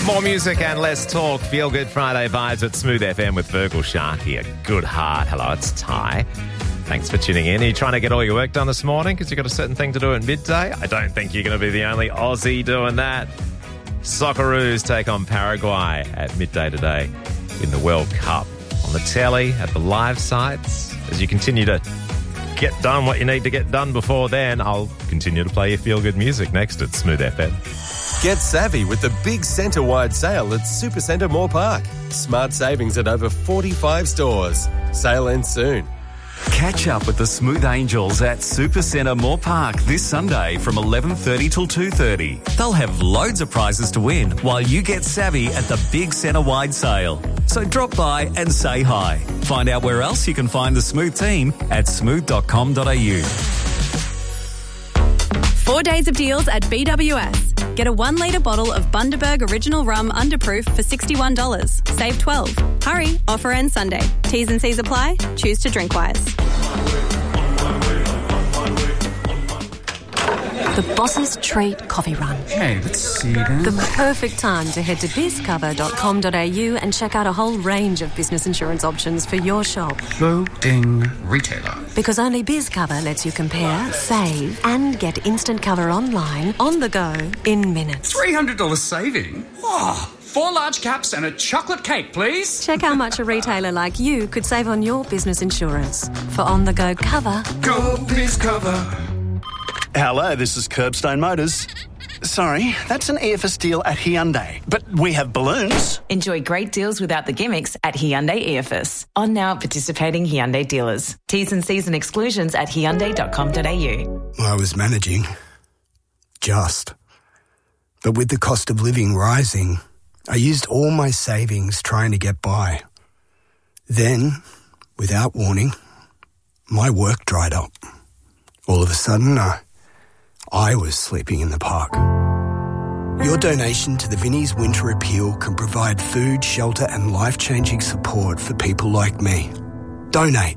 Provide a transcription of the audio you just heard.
More music and less talk. Feel Good Friday vibes at Smooth FM with Virgil Sharkey. A good heart. Hello, it's Ty. Thanks for tuning in. Are you trying to get all your work done this morning because you've got a certain thing to do at midday? I don't think you're going to be the only Aussie doing that. Socceroos take on Paraguay at midday today in the World Cup. On the telly, at the live sites. As you continue to get done what you need to get done before then, I'll continue to play your feel-good music next at Smooth FM. Get savvy with the big centre-wide sale at Supercentre Moore Park. Smart savings at over 45 stores. Sale ends soon. Catch up with the Smooth Angels at Supercentre Moore Park this Sunday from 11:30 till 2:30. They'll have loads of prizes to win while you get savvy at the big centre-wide sale. So drop by and say hi. Find out where else you can find the Smooth team at smooth.com.au. 4 days of deals at BWS. Get a 1 litre bottle of Bundaberg Original Rum Underproof for $61. Save $12. Hurry, offer ends Sunday. T's and C's apply. Choose to drink wise. The Boss's Treat Coffee Run. Okay, let's see then. The perfect time to head to bizcover.com.au and check out a whole range of business insurance options for your shop. Loading retailer. Because only BizCover lets you compare, save, and get instant cover online, on the go, in minutes. $300 saving? Oh, 4 large caps and a chocolate cake, please. Check how much a retailer like you could save on your business insurance. For on-the-go cover. Go BizCover. Hello, this is Curbstone Motors. Sorry, that's an EFS deal at Hyundai, but we have balloons. Enjoy great deals without the gimmicks at Hyundai EFS. On now at participating Hyundai dealers. T's and C's and exclusions at hyundai.com.au. I was managing. But with the cost of living rising, I used all my savings trying to get by. Then, without warning, my work dried up. All of a sudden, I was sleeping in the park. Your donation to the Vinnie's Winter Appeal can provide food, shelter and life-changing support for people like me. Donate